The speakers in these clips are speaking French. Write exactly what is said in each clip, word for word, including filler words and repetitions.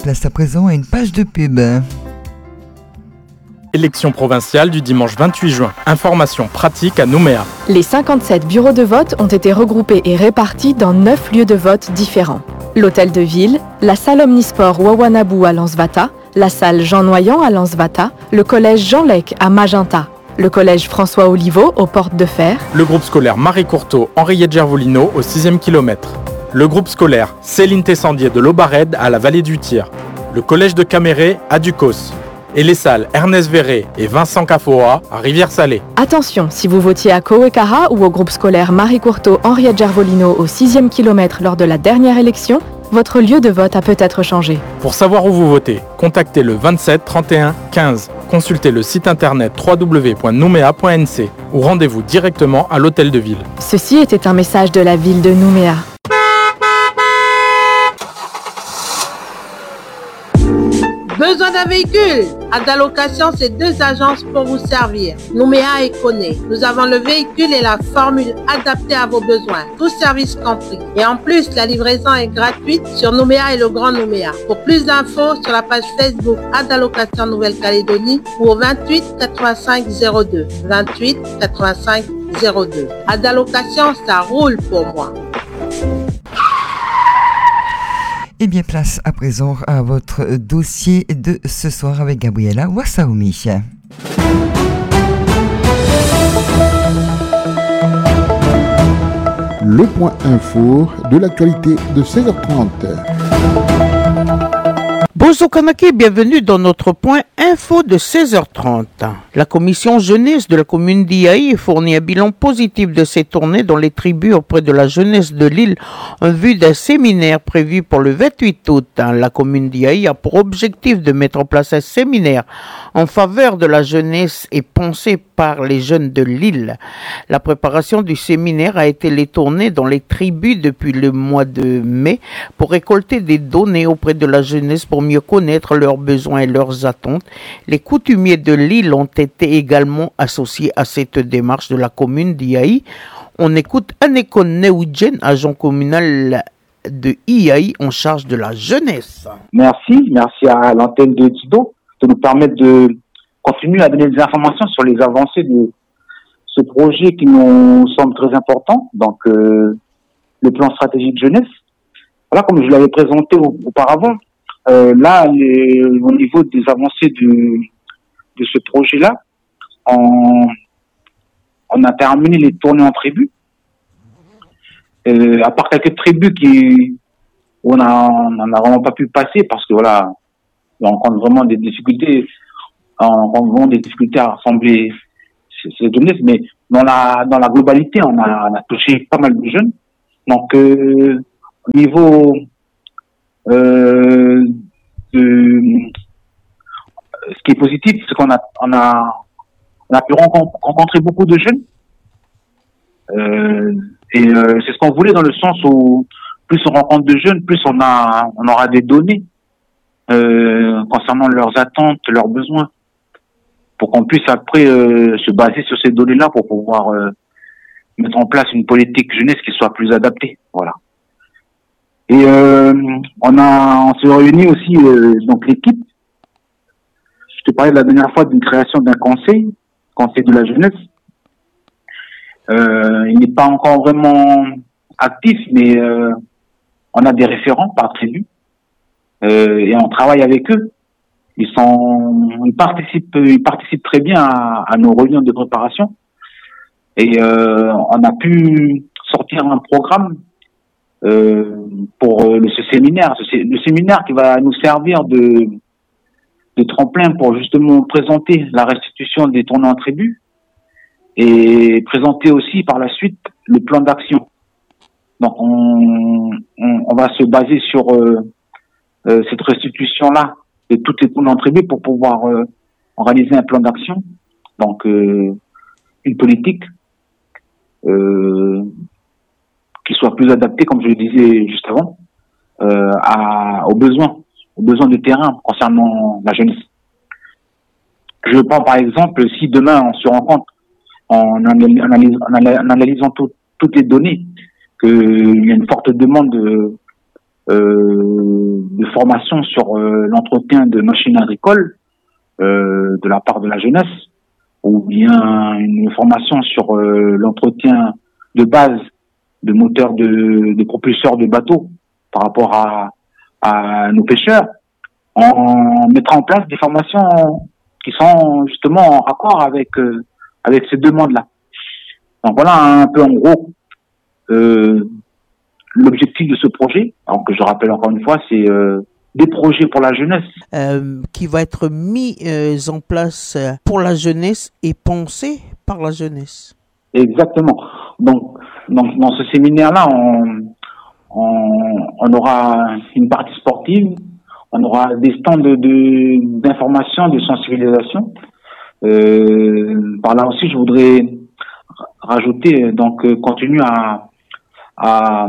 Place à présent à une page de pub. Élection provinciale du dimanche vingt-huit juin. Information pratique à Nouméa. Les cinquante-sept bureaux de vote ont été regroupés et répartis dans neuf lieux de vote différents. L'hôtel de ville, la salle omnisport Wawanabou à Lansvata, la salle Jean Noyant à Lansvata, le collège Jean Lec à Magenta, le collège François Oliveau aux Portes de Fer, le groupe scolaire Marie Courteau Henriette Gervolino au sixième kilomètre, le groupe scolaire Céline Tessandier de l'Aubarède à la vallée du Tir, le collège de Caméré à Ducos, et les salles Ernest Verré et Vincent Cafoa à Rivière-Salée. Attention, si vous votiez à Kowekara ou au groupe scolaire Marie Courteau Henriette Gervolino au sixième kilomètre lors de la dernière élection, votre lieu de vote a peut-être changé. Pour savoir où vous votez, contactez le vingt-sept trente et un quinze. Consultez le site internet w w w point noumea point n c ou rendez-vous directement à l'hôtel de ville. Ceci était un message de la ville de Nouméa. Besoin d'un véhicule? Adalocation, c'est deux agences pour vous servir. Nouméa et Koné. Nous avons le véhicule et la formule adaptée à vos besoins. Tout service compris. Et en plus, la livraison est gratuite sur Nouméa et le Grand Nouméa. Pour plus d'infos, sur la page Facebook Adalocation Nouvelle-Calédonie ou au vingt-huit quatre-vingt-cinq zéro deux. vingt-huit quatre-vingt-cinq zéro deux. Adalocation, ça roule pour moi. Et bien, place à présent à votre dossier de ce soir avec Gabriela Wassaoumi. Le point info de l'actualité de seize heures trente. Bonjour Kanake, bienvenue dans notre point info de seize heures trente. La commission jeunesse de la commune d'Iaï fournit un bilan positif de ses tournées dans les tribus auprès de la jeunesse de l'île en vue d'un séminaire prévu pour le vingt-huit août. La commune d'Iaï a pour objectif de mettre en place un séminaire en faveur de la jeunesse et pensé par les jeunes de l'île. La préparation du séminaire a été les tournées dans les tribus depuis le mois de mai pour récolter des données auprès de la jeunesse pour mieux connaître leurs besoins et leurs attentes. Les coutumiers de l'île ont été également associés à cette démarche de la commune d'Iaï. On écoute Anekon Neoudjen, agent communal de Ihaï en charge de la jeunesse. Merci, merci à l'antenne de Tido de nous permettre de continuer à donner des informations sur les avancées de ce projet qui nous semble très important, donc euh, le plan stratégique jeunesse. Voilà, comme je l'avais présenté auparavant, euh, là, les, au niveau des avancées de, de ce projet-là, on, on a terminé les tournées en tribu. Euh, à part quelques tribus qui où on a on n'a vraiment pas pu passer parce que voilà, on rencontre vraiment des difficultés, on rencontre vraiment des difficultés à rassembler ces jeunesses, mais dans la dans la globalité, on a, on a touché pas mal de jeunes. Donc euh, au niveau euh, de ce qui est positif, c'est qu'on a on a on a pu rencontrer beaucoup de jeunes. Euh, et euh, c'est ce qu'on voulait dans le sens où plus on rencontre de jeunes, plus on a on aura des données euh, concernant leurs attentes, leurs besoins, pour qu'on puisse après euh, se baser sur ces données-là pour pouvoir euh, mettre en place une politique jeunesse qui soit plus adaptée. Voilà. Et euh, on a on s'est réunis aussi euh, donc l'équipe. Je te parlais la dernière fois d'une création d'un conseil, conseil de la jeunesse. Euh, il n'est pas encore vraiment actif, mais euh, on a des référents par tribu euh, et on travaille avec eux. Ils sont, ils participent, ils participent très bien à, à nos réunions de préparation et euh, on a pu sortir un programme euh, pour le, ce séminaire, ce, le séminaire qui va nous servir de, de tremplin pour justement présenter la restitution des tournées en tribu. Et présenter aussi par la suite le plan d'action. Donc on, on, on va se baser sur euh, euh, cette restitution-là de toutes les tournées en tribu pour pouvoir euh, réaliser un plan d'action. Donc euh, une politique euh, qui soit plus adaptée, comme je le disais juste avant, euh, à, aux besoins, aux besoins de terrain concernant la jeunesse. Je prends par exemple, si demain on se rend compte en analysant, en analysant tout, toutes les données, qu'il y a une forte demande de, euh, de de formation sur euh, l'entretien de machines agricoles euh, de la part de la jeunesse, ou bien une formation sur euh, l'entretien de base de moteurs de, de propulseurs de bateaux par rapport à, à nos pêcheurs. On mettra en place des formations qui sont justement en raccord avec euh, avec ces demandes-là. Donc voilà un peu en gros euh, l'objectif de ce projet. Alors que je rappelle encore une fois, c'est euh, des projets pour la jeunesse. Euh, qui va être mis euh, en place pour la jeunesse et pensé par la jeunesse. Exactement. Donc, donc dans ce séminaire-là, on, on, on aura une partie sportive, on aura des stands de, de, d'information, de sensibilisation. Euh, par là aussi, je voudrais rajouter, donc, euh, continuer à, à,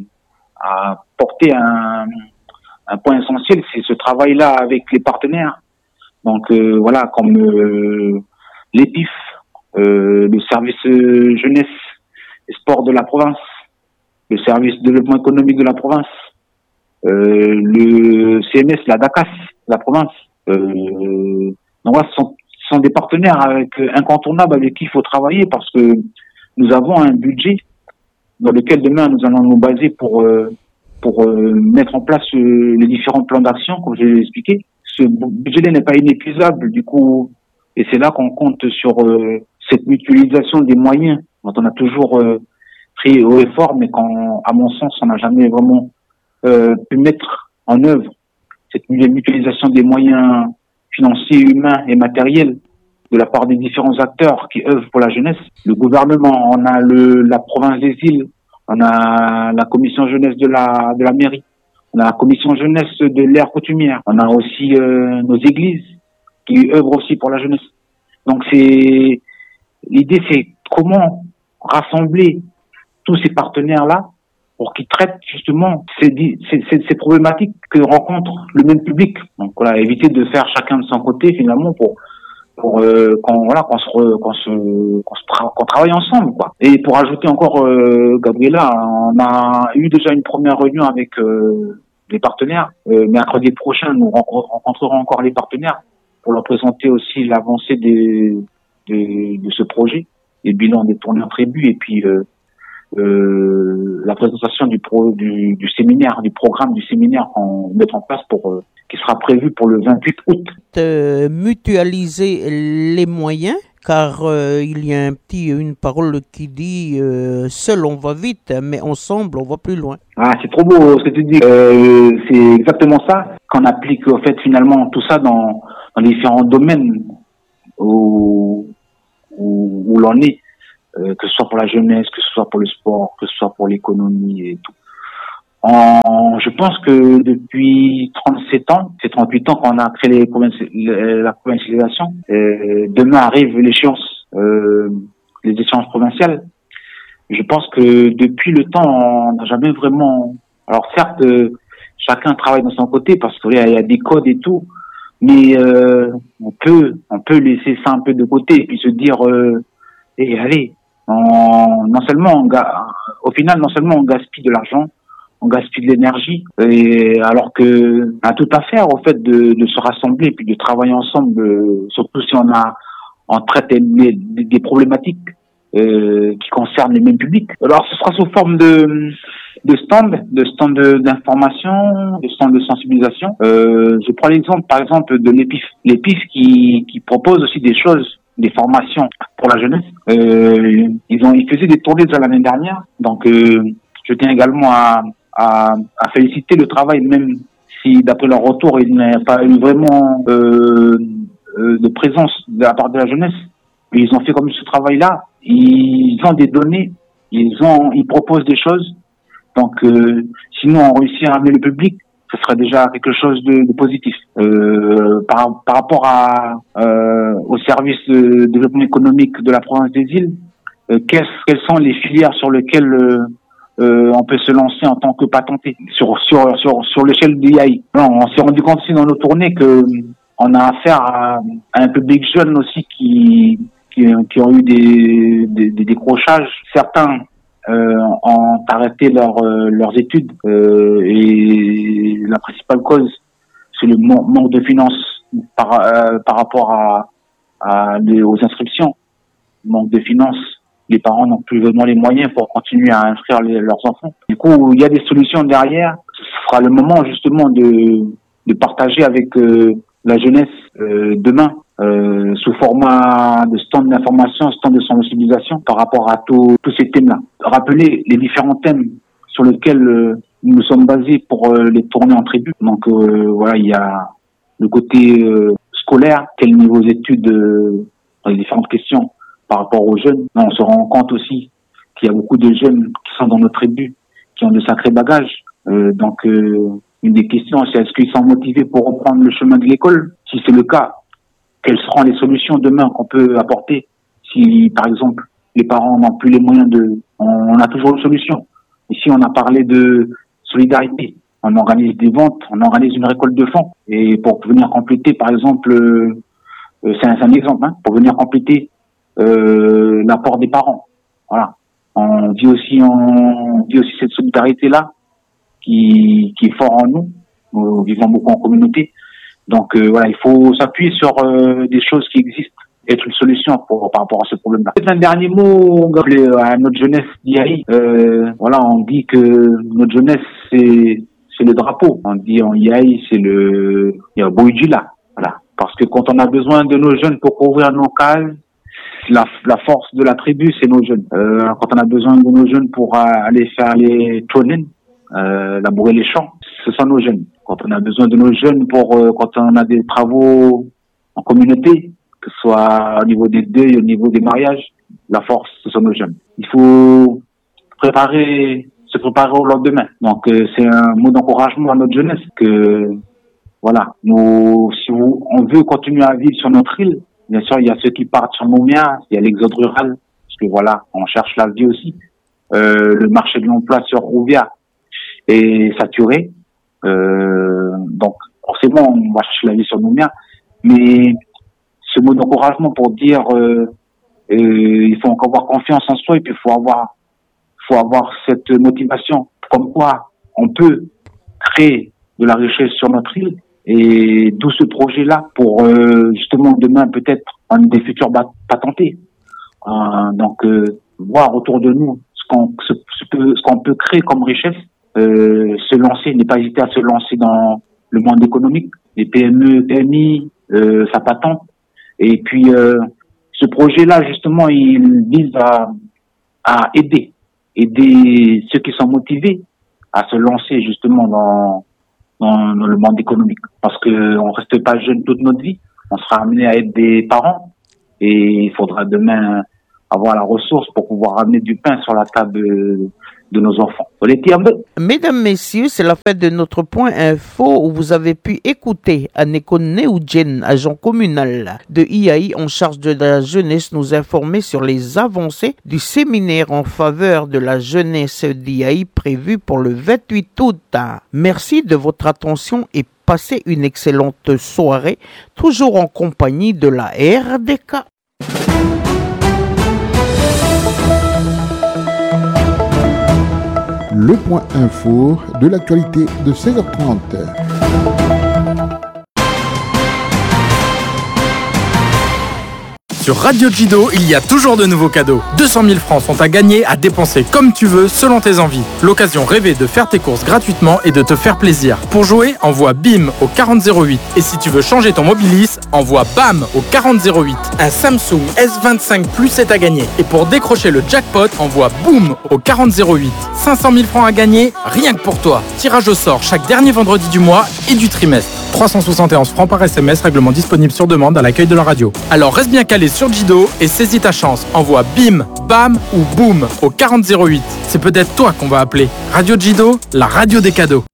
à porter un, un point essentiel, c'est ce travail-là avec les partenaires. Donc, euh, voilà, comme euh, l'E P I F, euh, le service euh, jeunesse et sport de la province, le service développement économique de la province, euh, le C M S, la D A C A S, la province. Euh, donc, voilà, ce sont, ce sont des partenaires avec, incontournables avec qui il faut travailler parce que nous avons un budget dans lequel demain nous allons nous baser pour euh, pour euh, mettre en place euh, les différents plans d'action, comme je l'ai expliqué. Ce budget n'est pas inépuisable, du coup, et c'est là qu'on compte sur euh, cette mutualisation des moyens dont on a toujours euh, pris haut et fort, mais qu'à mon sens, on n'a jamais vraiment euh, pu mettre en œuvre cette mutualisation des moyens financiers, humains et matériels de la part des différents acteurs qui œuvrent pour la jeunesse. Le gouvernement, on a le, la province des îles, on a la commission jeunesse de la, de la mairie, on a la commission jeunesse de l'aire coutumière, on a aussi euh, nos églises qui œuvrent aussi pour la jeunesse. Donc c'est l'idée, c'est comment rassembler tous ces partenaires-là pour qu'ils traitent justement ces, ces, ces, ces problématiques que rencontre le même public. Donc voilà, éviter de faire chacun de son côté finalement pour pour euh, qu'on voilà qu'on se re, qu'on se qu'on se tra- qu'on travaille ensemble quoi. Et pour ajouter encore euh, Gabriela, on a eu déjà une première réunion avec euh, les partenaires. Euh, mercredi prochain, nous rencontrerons encore les partenaires pour leur présenter aussi l'avancée des de, de ce projet, les bilans des tournées attribués et puis euh, euh, la présentation du pro du, du séminaire, du programme du séminaire qu'on met en place pour euh, qui sera prévu pour le vingt-huit août. Euh, mutualiser les moyens, car euh, il y a un petit, une parole qui dit euh, seul on va vite, mais ensemble on va plus loin. Ah, c'est trop beau ce que tu dis. Euh, c'est exactement ça qu'on applique au fait finalement tout ça dans, dans les différents domaines où, où, où l'on est, euh, que ce soit pour la jeunesse, que ce soit pour le sport, que ce soit pour l'économie et tout. En, je pense que depuis trente-sept ans, c'est trente-huit ans qu'on a créé les provinci- la provincialisation. Euh, demain arrive l'échéance, euh, les échéances provinciales. Je pense que depuis le temps, on n'a jamais vraiment. Alors certes, euh, chacun travaille de son côté parce qu'il y, y a des codes et tout, mais euh, on peut, on peut laisser ça un peu de côté et puis se dire, euh, eh, allez, on, non seulement, on ga- au final, non seulement on gaspille de l'argent. On gaspille de l'énergie, et alors que on a tout à faire au fait de, de se rassembler et puis de travailler ensemble, euh, surtout si on a on traite des, des, des problématiques euh, qui concernent les mêmes publics. Alors ce sera sous forme de de stands, de stands de, d'information, de stands de sensibilisation. Euh, je prends l'exemple par exemple de l'E P I F, l'E P I F qui qui propose aussi des choses, des formations pour la jeunesse. Euh, ils ont ils faisaient des tournées déjà l'année dernière, donc euh, je tiens également à À, à féliciter le travail, même si d'après leur retour, il n'y a pas eu vraiment euh, euh, de présence de la part de la jeunesse. Mais ils ont fait comme ce travail-là. Ils ont des données, ils ont, ils proposent des choses. Donc, euh, sinon, on réussit à ramener le public, ce serait déjà quelque chose de, de positif. Euh, par, par rapport à euh, au service de développement économique de la province des îles, euh, quelles, quelles sont les filières sur lesquelles euh, Euh, on peut se lancer en tant que patenté sur sur sur sur l'échelle de l'I A I. Non, on s'est rendu compte aussi dans nos tournées que on a affaire à, à un public jeune aussi qui qui, qui ont eu des, des des décrochages. Certains euh, ont arrêté leur, euh, leurs études euh, et la principale cause, c'est le man- manque de finances par, euh, par rapport à, à les, aux inscriptions. Manque de finances, les parents n'ont plus vraiment les moyens pour continuer à inscrire les, leurs enfants. Du coup, il y a des solutions derrière. Ce sera le moment justement de, de partager avec euh, la jeunesse euh, demain. Euh, sous format de stand d'information, stand de sensibilisation par rapport à tous ces thèmes-là. Rappeler les différents thèmes sur lesquels euh, nous nous sommes basés pour euh, les tourner en tribu. Donc euh, voilà, il y a le côté euh, scolaire, quel niveau d'études, euh, dans les différentes questions par rapport aux jeunes. Mais on se rend compte aussi qu'il y a beaucoup de jeunes qui sont dans nos tribus, qui ont de sacrés bagages. Euh, donc euh, une des questions, c'est est-ce qu'ils sont motivés pour reprendre le chemin de l'école? Si c'est le cas, quelles seront les solutions demain qu'on peut apporter si, par exemple, les parents n'ont plus les moyens de... On a toujours une solution. Ici, on a parlé de solidarité. On organise des ventes, on organise une récolte de fonds. Et pour venir compléter, par exemple, euh, c'est, un, c'est un exemple, hein, pour venir compléter euh, l'apport des parents. Voilà. On dit aussi, on dit aussi cette solidarité-là qui, qui est fort en nous. Nous vivons beaucoup en communauté. Donc euh, voilà, il faut s'appuyer sur euh, des choses qui existent, être une solution pour, par rapport à ce problème-là. Peut-être un dernier mot à notre jeunesse d'I A I. Euh, voilà, on dit que notre jeunesse c'est c'est le drapeau. On dit en I A I c'est le il y a Boïdjila. Voilà, parce que quand on a besoin de nos jeunes pour couvrir nos cases, la, la force de la tribu c'est nos jeunes. Euh, quand on a besoin de nos jeunes pour euh, aller faire les tonen, euh, labourer les champs, ce sont nos jeunes. Quand on a besoin de nos jeunes pour, euh, quand on a des travaux en communauté, que ce soit au niveau des deuils, au niveau des mariages, la force, ce sont nos jeunes. Il faut préparer, se préparer au lendemain. Donc, euh, c'est un mot d'encouragement à notre jeunesse que, voilà, nous, si vous, on veut continuer à vivre sur notre île, bien sûr, il y a ceux qui partent sur Nouméa, il y a l'exode rural, parce que voilà, on cherche la vie aussi. Euh, le marché de l'emploi sur Rouvia est saturé. Euh, donc forcément on va chercher la vie sur Nouméa, mais ce mot d'encouragement pour dire euh, euh, il faut encore avoir confiance en soi et puis il faut avoir faut avoir cette motivation comme quoi on peut créer de la richesse sur notre île, et d'où ce projet là pour euh, justement demain peut-être un des futurs patentés. Euh, donc euh, voir autour de nous ce qu'on ce, ce, peut, ce qu'on peut créer comme richesse. Euh, se lancer, ne pas hésiter à se lancer dans le monde économique, les P M E, P M I, euh, sa patente. Et puis euh, ce projet-là, justement, il vise à, à aider, aider ceux qui sont motivés à se lancer justement dans, dans, dans le monde économique. Parce que on reste pas jeune toute notre vie, on sera amené à être des parents et il faudra demain avoir la ressource pour pouvoir amener du pain sur la table de, de nos enfants. Mesdames, Messieurs, c'est la fin de notre point info où vous avez pu écouter Aneko Neoudjen, agent communal de I A I en charge de la jeunesse, nous informer sur les avancées du séminaire en faveur de la jeunesse d'I A I prévu pour le vingt-huit août. Merci de votre attention et passez une excellente soirée, toujours en compagnie de la R D K. Le point info de l'actualité de seize heures trente. Sur Radio Jido, il y a toujours de nouveaux cadeaux. deux cent mille francs sont à gagner, à dépenser comme tu veux, selon tes envies. L'occasion rêvée de faire tes courses gratuitement et de te faire plaisir. Pour jouer, envoie BIM au quarante zéro huit. Et si tu veux changer ton Mobilis, envoie BAM au quarante zéro huit. Un Samsung S vingt-cinq Plus est à gagner. Et pour décrocher le jackpot, envoie BOOM au quarante zéro huit. cinq cent mille francs à gagner, rien que pour toi. Tirage au sort chaque dernier vendredi du mois et du trimestre. trois cent soixante et onze francs par S M S, règlement disponible sur demande à l'accueil de la radio. Alors reste bien calé sur Jido et saisis ta chance. Envoie BIM, BAM ou BOOM au quarante zéro huit. C'est peut-être toi qu'on va appeler. Radio Jido, la radio des cadeaux.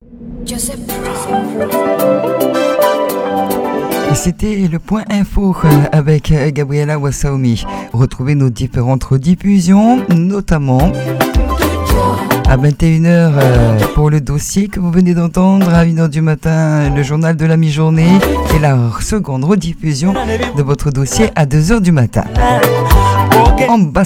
Et c'était le point info avec Gabriela Wassaoumi. Retrouvez nos différentes rediffusions, notamment à vingt et une heures pour le dossier que vous venez d'entendre, à une heure du matin le journal de la mi-journée et la seconde rediffusion de votre dossier à deux heures du matin. En basse